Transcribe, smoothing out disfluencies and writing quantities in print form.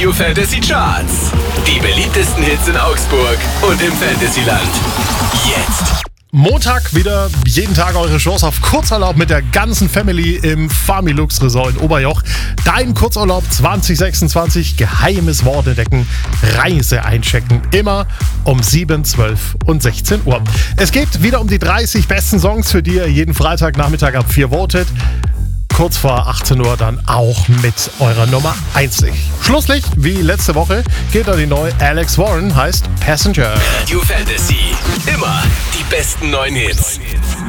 Radio Fantasy Charts. Die beliebtesten Hits in Augsburg und im Fantasyland. Jetzt. Montag wieder jeden Tag eure Chance auf Kurzurlaub mit der ganzen Family im Familux Resort in Oberjoch. Dein Kurzurlaub 2026, geheimes Wort entdecken, Reise einchecken, immer um 7, 12 und 16 Uhr. Es geht wieder um die 30 besten Songs, für die ihr jeden Freitagnachmittag ab 4 votet. Kurz vor 18 Uhr dann auch mit eurer Nummer 1 Licht. Schlusslicht, wie letzte Woche, geht an die neue Alex Warren, heißt Passenger. Radio Fantasy. Immer die besten neuen Hits.